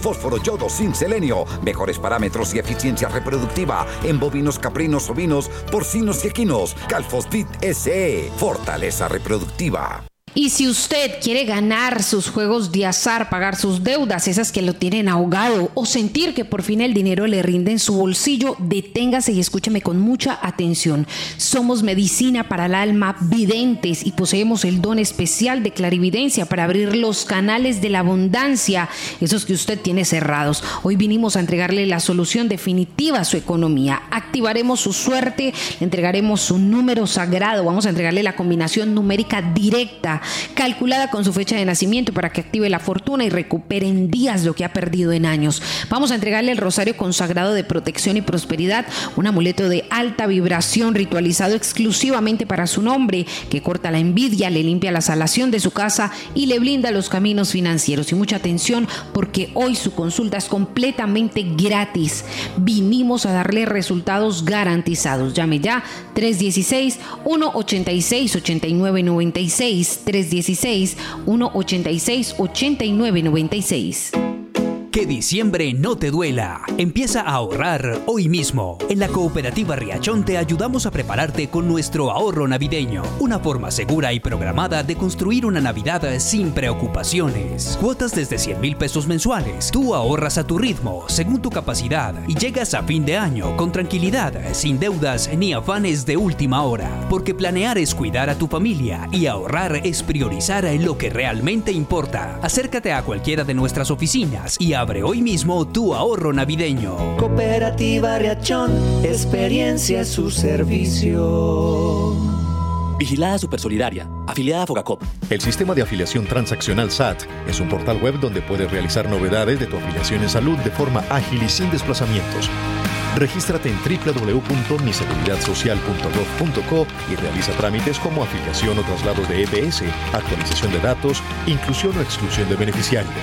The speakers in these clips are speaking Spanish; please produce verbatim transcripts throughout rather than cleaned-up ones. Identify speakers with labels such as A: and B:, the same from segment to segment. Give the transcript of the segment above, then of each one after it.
A: fósforo, yodo, zinc, selenio, mejores parámetros y eficiencia reproductiva en bovinos, caprinos, ovinos, porcinos y equinos. Calfosbit S E, fortaleza reproductiva.
B: Y si usted quiere ganar sus juegos de azar, pagar sus deudas, esas que lo tienen ahogado, o sentir que por fin el dinero le rinde en su bolsillo, deténgase y escúcheme con mucha atención. Somos medicina para el alma, videntes, y poseemos el don especial de clarividencia para abrir los canales de la abundancia, esos que usted tiene cerrados. Hoy vinimos a entregarle la solución definitiva a su economía. Activaremos su suerte, le entregaremos su número sagrado, vamos a entregarle la combinación numérica directa, calculada con su fecha de nacimiento para que active la fortuna y recupere en días lo que ha perdido en años. Vamos a entregarle el rosario consagrado de protección y prosperidad, un amuleto de alta vibración ritualizado exclusivamente para su nombre, que corta la envidia, le limpia la salación de su casa y le blinda los caminos financieros. Y mucha atención, porque hoy su consulta es completamente gratis. Vinimos a darle resultados garantizados. Llame ya tres uno seis, uno ocho seis, ocho nueve nueve seis, tres uno seis, uno ocho seis, ocho nueve nueve seis.
C: Que diciembre no te duela. Empieza a ahorrar hoy mismo. En la Cooperativa Riachón te ayudamos a prepararte con nuestro ahorro navideño. Una forma segura y programada de construir una Navidad sin preocupaciones. Cuotas desde cien mil pesos mensuales. Tú ahorras a tu ritmo, según tu capacidad, y llegas a fin de año con tranquilidad, sin deudas ni afanes de última hora. Porque planear es cuidar a tu familia y ahorrar es priorizar lo que realmente importa. Acércate a cualquiera de nuestras oficinas y a Abre hoy mismo tu ahorro navideño.
D: Cooperativa Riachón, experiencia a su servicio.
E: Vigilada Supersolidaria, afiliada a Fogacop.
F: El sistema de afiliación transaccional S A T es un portal web donde puedes realizar novedades de tu afiliación en salud de forma ágil y sin desplazamientos. Regístrate en doble u doble u doble u punto mi seguridad social punto gov punto co y realiza trámites como afiliación o traslado de E P S, actualización de datos, inclusión o exclusión de beneficiarios.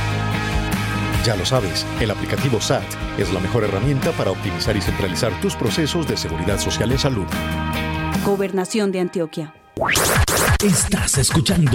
F: Ya lo sabes, el aplicativo S A T es la mejor herramienta para optimizar y centralizar tus procesos de seguridad social en salud.
G: Gobernación de Antioquia.
H: Estás escuchando